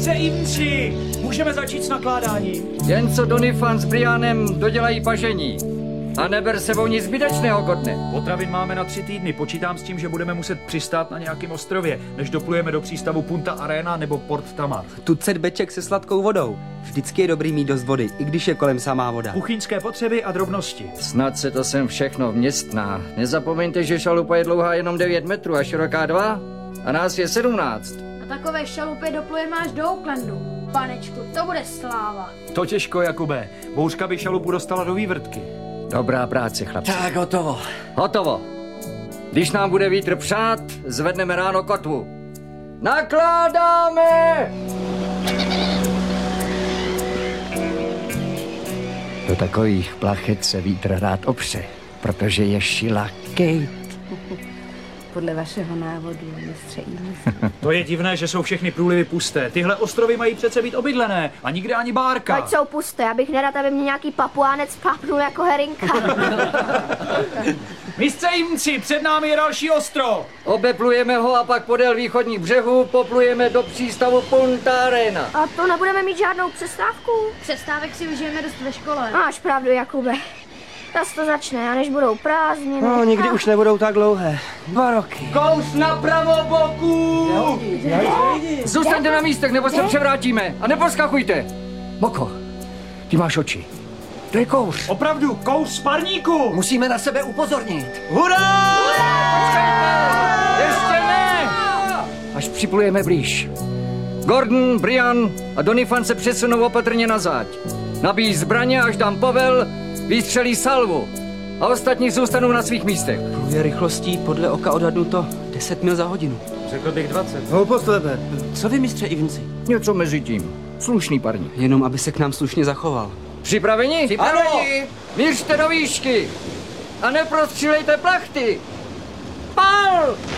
Mistře Evensi, můžeme začít s nakládáním. Jen co Donifan s Brianem dodělají pažení. A neber sebou nic zbytečného, Gordone. Potravin máme na 3 týdny. Počítám s tím, že budeme muset přistát na nějakém ostrově, než doplujeme do přístavu Punta Arena nebo Port Tamar. Tucet beček se sladkou vodou. Vždycky je dobrý mít dost vody, i když je kolem samá voda. Kuchyňské potřeby a drobnosti. Snad se to sem všechno vměstná. Nezapomeňte, že šalupa je dlouhá jenom 9 metrů a široká 2. A nás je 17. Na takové šalupě doplujeme až do Oaklandu. Panečku, to bude sláva. To těžko, Jakube. Bouřka by šalupu dostala do vývrtky. Dobrá práce, chlapci. Tak, hotovo. Hotovo. Když nám bude vítr přát, zvedneme ráno kotvu. Nakládáme! Do takových plachet se vítr rád opře, protože je šila Kate. Podle vašeho návodu, mistře Evensi. To je divné, že jsou všechny průlivy pusté. Tyhle ostrovy mají přece být obydlené a nikde ani bárka. Ať jsou pusté, abych nerad, aby mě nějaký papuánec pápnul jako herinka. Mistře Evensi, před námi je další ostrov. Obeplujeme ho a pak podél východních břehů poplujeme do přístavu Punta Arena. A to nebudeme mít žádnou přestávku? Přestávek si užijeme dost ve škole. Máš pravdu, Jakube. Zas to začne, a než budou prázdniny. No, nikdy už nebudou tak dlouhé. 2 roky. Kous na pravou boku! Zůstaňte na místech, nebo se převrátíme a neposkakujte. Moko, ty máš oči. To je kouř. Opravdu, kous z parníku. Musíme na sebe upozornit. Hurá! Ještě ne! Až připlujeme blíž. Gordon, Brian a Donifan se přesunou opatrně na záď. Nabíjí zbraně, až dám povel, vystřelí salvu. A ostatní zůstanou na svých místech. Je rychlostí podle oka odhadnuto 10 mil za hodinu. Řekl bych 20. Hloupost tebe. Co vy, mistře Evensi? Něco mezi tím. Slušný parní. Jenom, aby se k nám slušně zachoval. Připraveni? Připraveni. Ano! Mířte do výšky! A neprostřílejte plachty! Pál!